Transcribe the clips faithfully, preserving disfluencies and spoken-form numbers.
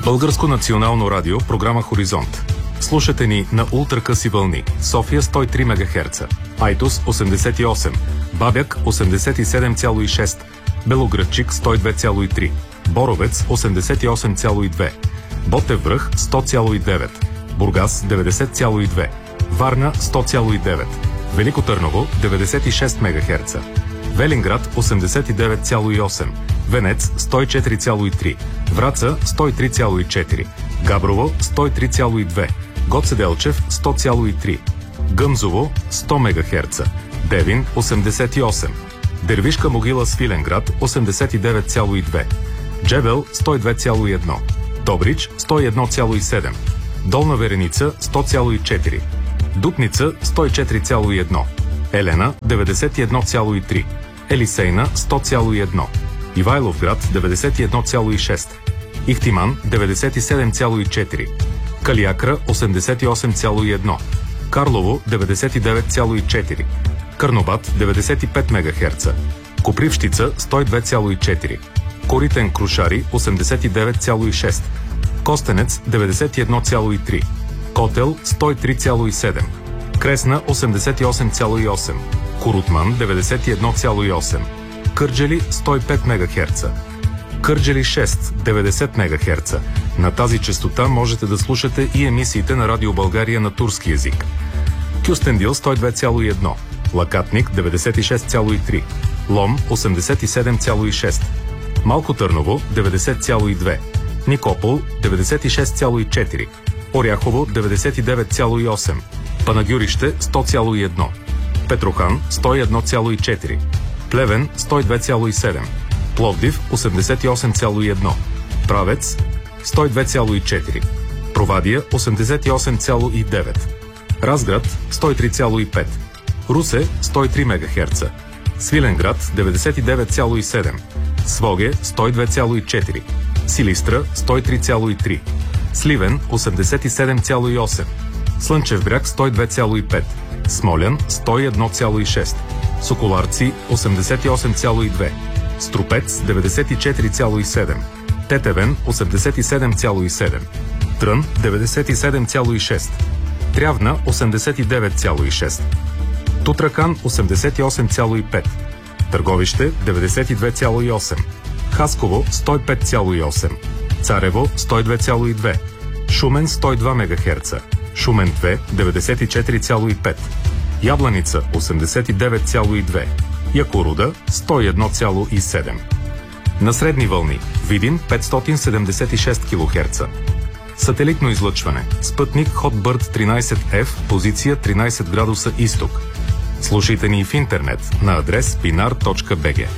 Българско национално радио, програма Хоризонт. Слушате ни на ултракъси вълни. София сто и три мегахерца, Айтос осемдесет и осем, Бабяк осемдесет и седем цяло и шест, Белоградчик сто и две цяло и три, Боровец осемдесет и осем цяло и две, Ботев връх сто цяло и девет, Бургас деветдесет цяло и две, Варна сто цяло и девет, Велико Търново деветдесет и шест мегахерца, Велинград осемдесет и девет цяло и осем, Венец сто и четири цяло и три, Враца сто и три цяло и четири, Габрово сто и три цяло и две, Гоце Делчев сто цяло и три, Гъмзово сто мегахерца, Девин осемдесет и осем, Дервишка могила Свиленград осемдесет и девет цяло и две, Джебел сто и две цяло и едно, Добрич сто и едно цяло и седем, Долна Вереница сто цяло и четири, Дупница сто и четири цяло и едно, Елена деветдесет и едно цяло и три, Елисейна сто цяло и едно, Ивайловград деветдесет и едно цяло и шест, Ихтиман деветдесет и седем цяло и четири, Калиакра осемдесет и осем цяло и едно, Карлово деветдесет и девет цяло и четири, Карнобат деветдесет и пет мегахерца, Копривщица сто и две цяло и четири, Коритен Крушари осемдесет и девет цяло и шест, Костенец деветдесет и едно цяло и три, Котел сто и три цяло и седем, Кресна осемдесет и осем цяло и осем, Корутман деветдесет и едно цяло и осем, Кърджали сто и пет мегахерца, Кърджали шест деветдесет мегахерца. На тази честота можете да слушате и емисиите на Радио България на турски език. Кюстендил сто и две цяло и едно, Лакатник деветдесет и шест цяло и три, Лом осемдесет и седем цяло и шест, Малко Търново деветдесет цяло и две, Никопол деветдесет и шест цяло и четири, Оряхово деветдесет и девет цяло и осем, Панагюрище сто цяло и едно, Петрохан сто и едно цяло и четири, Плевен сто и две цяло и седем, Пловдив осемдесет и осем цяло и едно, Правец сто и две цяло и четири, Провадия осемдесет и осем цяло и девет, Разград сто и три цяло и пет, Русе сто и три мегахерца, Свиленград деветдесет и девет цяло и седем, Своге сто и две цяло и четири, Силистра сто и три цяло и три, Сливен осемдесет и седем цяло и осем, Слънчев бряг сто и две цяло и пет, Смолян сто и едно цяло и шест, Соколарци осемдесет и осем цяло и две, Струпец деветдесет и четири цяло и седем, Тетевен осемдесет и седем цяло и седем, Трън деветдесет и седем цяло и шест, Трявна осемдесет и девет цяло и шест, Тутракан осемдесет и осем цяло и пет, Търговище деветдесет и две цяло и осем, Хасково сто и пет цяло и осем, Царево сто и две цяло и две, Шумен сто и два мегахерца, Шумен две деветдесет и четири цяло и пет, Ябланица осемдесет и девет цяло и две, Якоруда сто и едно цяло и седем. На средни вълни Видин петстотин седемдесет и шест килохерца. Сателитно излъчване. Спътник Хотбърд тринайсет еф, позиция тринайсет градуса изток. Слушайте ни в интернет на адрес биnar точка би джи.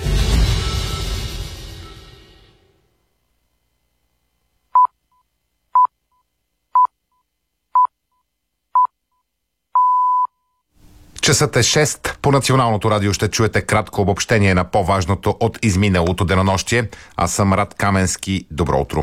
Часът е шест. По Националното радио ще чуете кратко обобщение на по-важното от изминалото денонощие. Аз съм Рад Каменски. Добро утро.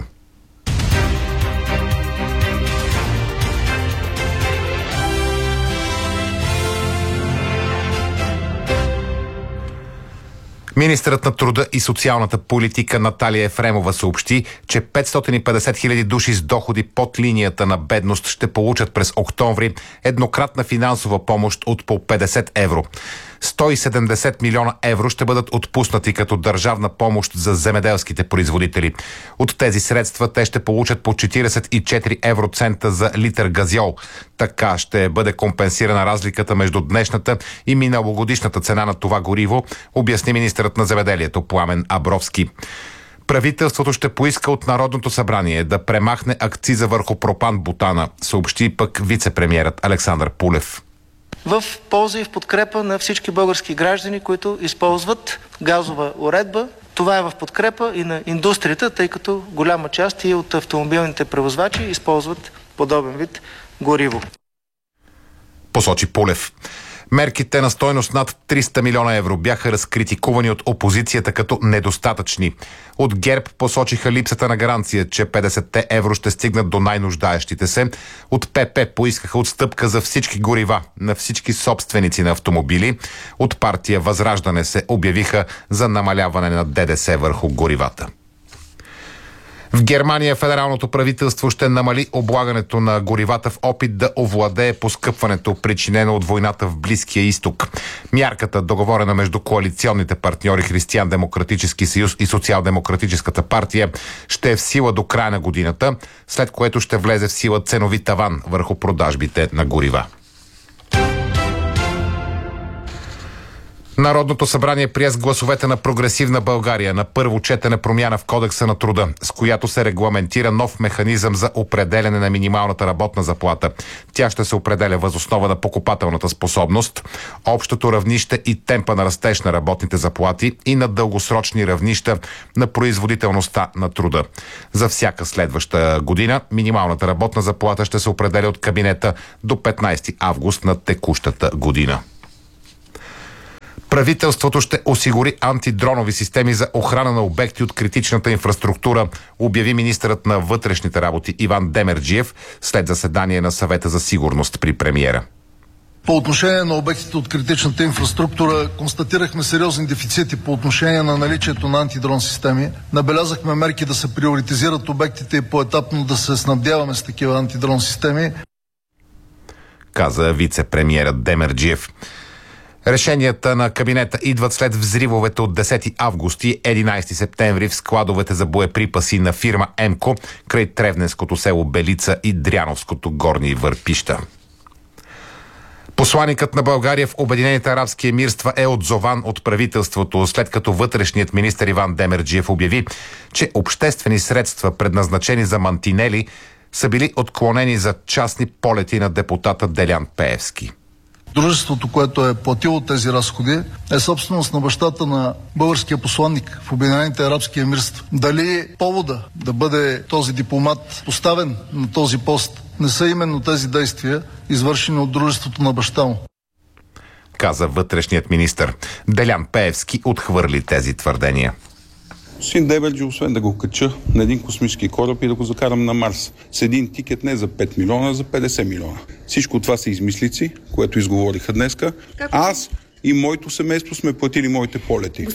Министърът на труда и социалната политика Наталия Ефремова съобщи, че петстотин и петдесет хиляди души с доходи под линията на бедност ще получат през октомври еднократна финансова помощ от по петдесет евро. сто и седемдесет милиона евро ще бъдат отпуснати като държавна помощ за земеделските производители. От тези средства те ще получат по четирийсет и четири евроцента за литър газьол. Така ще бъде компенсирана разликата между днешната и миналогодишната цена на това гориво, обясни министърът на земеделието Пламен Абровски. Правителството ще поиска от Народното събрание да премахне акциза върху пропан-бутана, съобщи пък вице-премиерът Александър Пулев. В полза и в подкрепа на всички български граждани, които използват газова уредба. Това е в подкрепа и на индустрията, тъй като голяма част и от автомобилните превозвачи използват подобен вид гориво. Посочи Пулев. Мерките на стойност над триста милиона евро бяха разкритикувани от опозицията като недостатъчни. От ГЕРБ посочиха липсата на гаранция, че петдесет евро ще стигнат до най-нуждаещите се. От ПП поискаха отстъпка за всички горива на всички собственици на автомобили. От партия Възраждане се обявиха за намаляване на ДДС върху горивата. В Германия федералното правителство ще намали облагането на горивата в опит да овладее поскъпването, причинено от войната в Близкия изток. Мярката, договорена между коалиционните партньори Християн-демократически съюз и Социал-демократическата партия, ще е в сила до края на годината, след което ще влезе в сила ценови таван върху продажбите на горива. Народното събрание прие с гласовете на Прогресивна България на първо четене промяна в Кодекса на труда, с която се регламентира нов механизъм за определяне на минималната работна заплата. Тя ще се определя въз основа на покупателната способност, общото равнище и темпа на растеж на работните заплати и на дългосрочни равнища на производителността на труда. За всяка следваща година минималната работна заплата ще се определя от кабинета до петнайсети август на текущата година. Правителството ще осигури антидронови системи за охрана на обекти от критичната инфраструктура, обяви министърът на вътрешните работи Иван Демерджиев след заседание на Съвета за сигурност при премиера. По отношение на обектите от критичната инфраструктура констатирахме сериозни дефицити по отношение на наличието на антидрон системи. Набелязахме мерки да се приоритизират обектите и поетапно да се снабдяваме с такива антидрон системи, каза вице-премиерът Демерджиев. Решенията на кабинета идват след взривовете от десети август и единайсети септември в складовете за боеприпаси на фирма Емко край Тревненското село Белица и Дряновското Горни Върпища. Посланикът на България в Обединените арабски емирства е отзован от правителството, след като вътрешният министър Иван Демерджиев обяви, че обществени средства, предназначени за мантинели, са били отклонени за частни полети на депутата Делян Пеевски. Дружеството, което е платило тези разходи, е собственост на бащата на българския посланник в Обединените арабски емирства. Дали повода да бъде този дипломат поставен на този пост не са именно тези действия, извършени от дружеството на баща му, каза вътрешният министър. Делян Пеевски отхвърли тези твърдения. Син Демерджиев, освен да го кача на един космически кораб и да го закарам на Марс с един тикет не за пет милиона, а за петдесет милиона. Всичко това са измислици, което изговориха днеска. Аз и моето семейство сме платили моите полети,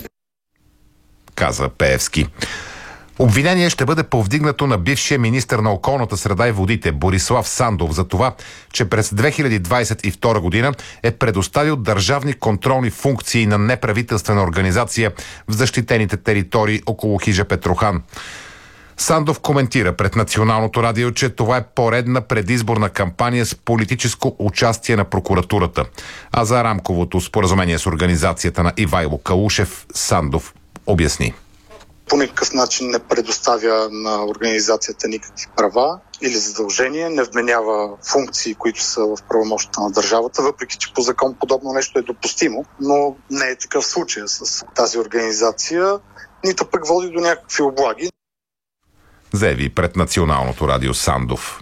каза Пеевски. Обвинение ще бъде повдигнато на бившия министър на околната среда и водите Борислав Сандов за това, че през две хиляди двайсет и втора година е предоставил държавни контролни функции на неправителствена организация в защитените територии около хижа Петрохан. Сандов коментира пред Националното радио, че това е поредна предизборна кампания с политическо участие на прокуратурата. А за рамковото споразумение с организацията на Ивайло Калушев Сандов обясни. По никакъв начин не предоставя на организацията никакви права или задължения, не вменява функции, които са в правомощията на държавата, въпреки че по закон подобно нещо е допустимо, но не е такъв случай с тази организация, нито пък води до някакви облаги. Заяви пред Националното радио Сандов.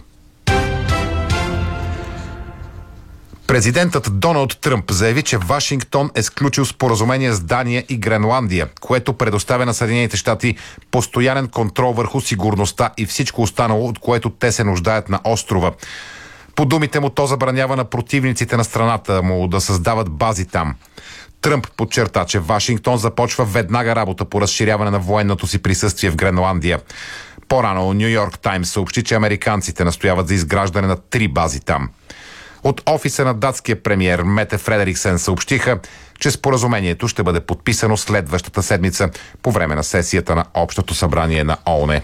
Президентът Доналд Тръмп заяви, че Вашингтон е сключил споразумение с Дания и Гренландия, което предоставя на Съединените щати постоянен контрол върху сигурността и всичко останало, от което те се нуждаят на острова. По думите му, то забранява на противниците на страната му да създават бази там. Тръмп подчерта, че Вашингтон започва веднага работа по разширяване на военното си присъствие в Гренландия. По-рано Ню Йорк Таймс съобщи, че американците настояват за изграждане на три бази там. От офиса на датския премиер Мете Фредериксен съобщиха, че споразумението ще бъде подписано следващата седмица по време на сесията на Общото събрание на ООН.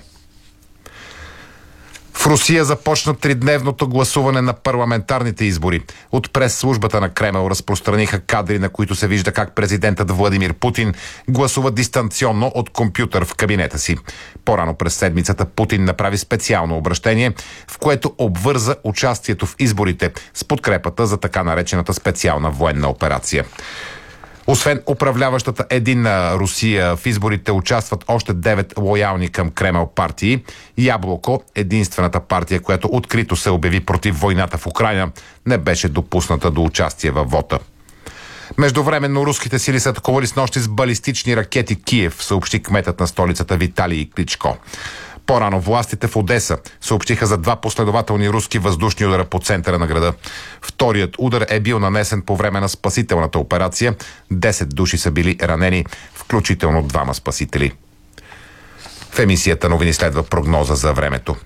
В Русия започна тридневното гласуване на парламентарните избори. От прес-службата на Кремъл разпространиха кадри, на които се вижда как президентът Владимир Путин гласува дистанционно от компютър в кабинета си. По-рано през седмицата Путин направи специално обращение, в което обвърза участието в изборите с подкрепата за така наречената специална военна операция. Освен управляващата Единна Русия, в изборите участват още девет лоялни към Кремъл партии. Яблоко, единствената партия, която открито се обяви против войната в Украйна, не беше допусната до участие във вота. Междувременно руските сили са атакували снощи с балистични ракети Киев, съобщи кметът на столицата Виталий Кличко. По-рано властите в Одеса съобщиха за два последователни руски въздушни удара по центъра на града. Вторият удар е бил нанесен по време на спасителната операция. Десет души са били ранени, включително двама спасители. В емисията новини следва прогноза за времето.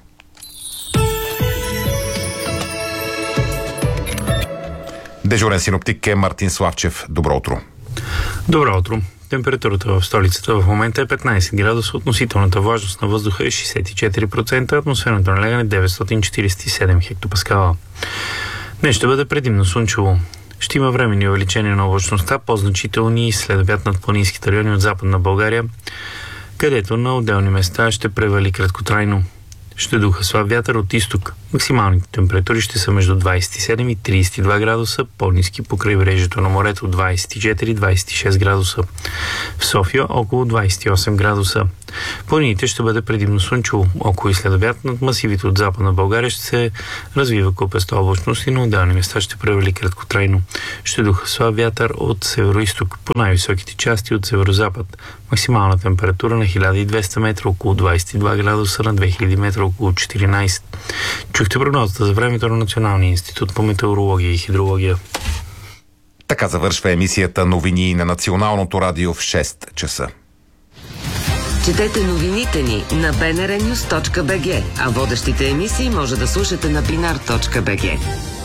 Дежурен синоптик е Мартин Славчев. Добро утро. Добро утро. Температурата в столицата в момента е петнайсет градуса, относителната влажност на въздуха е шейсет и четири процента, атмосферното налягане деветстотин четирийсет и седем хектопаскала. Днес ще бъде предимно слънчево. Ще има временни увеличения на облачността, по-значителни следобед над планинските райони от Западна България, където на отделни места ще превали краткотрайно. Ще духа слаб вятър от изток. Максималните температури ще са между двайсет и седем и трийсет и два градуса, по-ниски по крайбрежието на морето двайсет и четири до двайсет и шест градуса. В София около двайсет и осем градуса. Планините ще бъде предимно слънчево. Около и следобед над масивите от Западна България ще се развива купеста облачност и на отделни места ще превали краткотрайно. Ще духа слаб вятър от североизток по най-високите части от северозапад. Максимална температура на хиляда и двеста метра около двайсет и два градуса, на две хиляди метра около четиринайсет. Чухте прогнозата за времето на Националния институт по метеорология и хидрология. Така завършва емисията новини на Националното радио в шест часа. Четете новините ни на би ен ар нюз точка би джи, а водещите емисии може да слушате на бинар точка би джи.